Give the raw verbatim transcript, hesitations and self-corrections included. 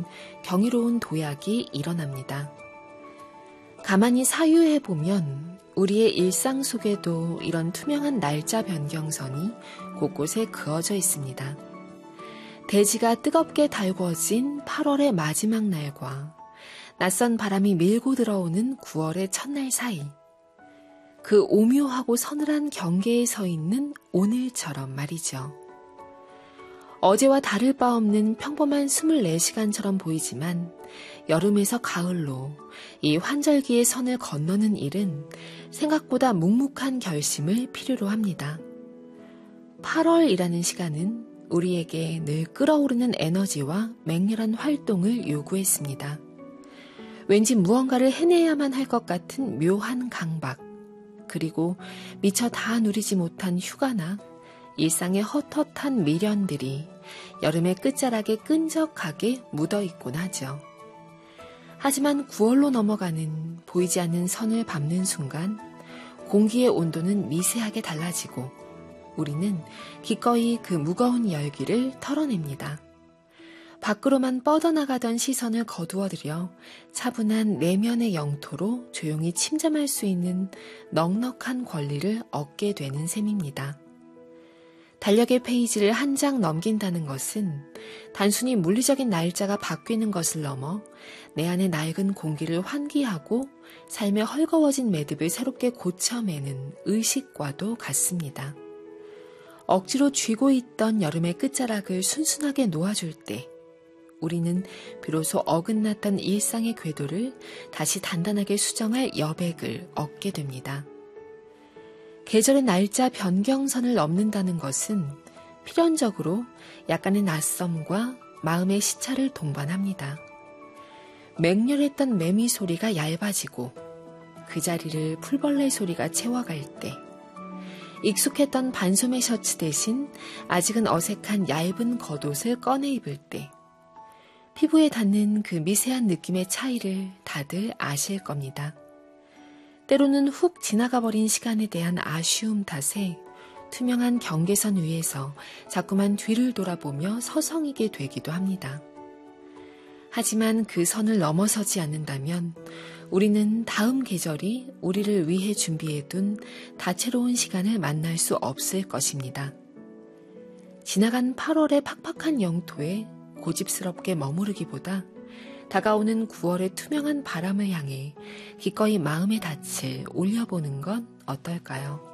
하는 경이로운 도약이 일어납니다. 가만히 사유해보면 우리의 일상 속에도 이런 투명한 날짜 변경선이 곳곳에 그어져 있습니다. 대지가 뜨겁게 달궈진 팔월의 마지막 날과 낯선 바람이 밀고 들어오는 구월의 첫날 사이, 그 오묘하고 서늘한 경계에 서 있는 오늘처럼 말이죠. 어제와 다를 바 없는 평범한 스물네 시간처럼 보이지만 여름에서 가을로 이 환절기의 선을 건너는 일은 생각보다 묵묵한 결심을 필요로 합니다. 팔월이라는 시간은 우리에게 늘 끓어오르는 에너지와 맹렬한 활동을 요구했습니다. 왠지 무언가를 해내야만 할 것 같은 묘한 강박, 그리고 미처 다 누리지 못한 휴가나 일상의 헛헛한 미련들이 여름의 끝자락에 끈적하게 묻어있곤 하죠. 하지만 구월로 넘어가는 보이지 않는 선을 밟는 순간 공기의 온도는 미세하게 달라지고 우리는 기꺼이 그 무거운 열기를 털어냅니다. 밖으로만 뻗어나가던 시선을 거두어들여 차분한 내면의 영토로 조용히 침잠할 수 있는 넉넉한 권리를 얻게 되는 셈입니다. 달력의 페이지를 한 장 넘긴다는 것은 단순히 물리적인 날짜가 바뀌는 것을 넘어 내 안의 낡은 공기를 환기하고 삶의 헐거워진 매듭을 새롭게 고쳐매는 의식과도 같습니다. 억지로 쥐고 있던 여름의 끝자락을 순순하게 놓아줄 때 우리는 비로소 어긋났던 일상의 궤도를 다시 단단하게 수정할 여백을 얻게 됩니다. 계절의 날짜 변경선을 넘는다는 것은 필연적으로 약간의 낯섦과 마음의 시차를 동반합니다. 맹렬했던 매미 소리가 얇아지고 그 자리를 풀벌레 소리가 채워갈 때, 익숙했던 반소매 셔츠 대신 아직은 어색한 얇은 겉옷을 꺼내 입을 때, 피부에 닿는 그 미세한 느낌의 차이를 다들 아실 겁니다. 때로는 훅 지나가 버린 시간에 대한 아쉬움 탓에 투명한 경계선 위에서 자꾸만 뒤를 돌아보며 서성이게 되기도 합니다. 하지만 그 선을 넘어서지 않는다면 우리는 다음 계절이 우리를 위해 준비해둔 다채로운 시간을 만날 수 없을 것입니다. 지나간 팔월의 팍팍한 영토에 고집스럽게 머무르기보다 다가오는 구월의 투명한 바람을 향해 기꺼이 마음의 닻을 올려보는 건 어떨까요?